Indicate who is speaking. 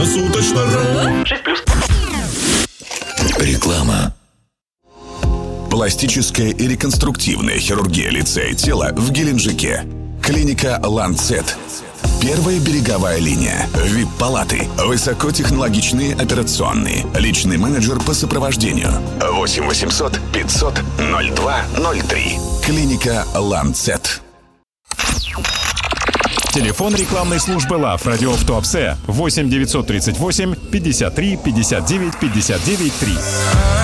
Speaker 1: Круглосуточно.
Speaker 2: 6+. Реклама. Пластическая и реконструктивная хирургия лица и тела в Геленджике. Клиника «Ланцет». Первая береговая линия. ВИП-палаты. Высокотехнологичные операционные. Личный менеджер по сопровождению. 8 800 500 0203. Клиника «Ланцет».
Speaker 3: Телефон рекламной службы ЛАВ «Радио в Туапсе» 8 938 53 59 59 3.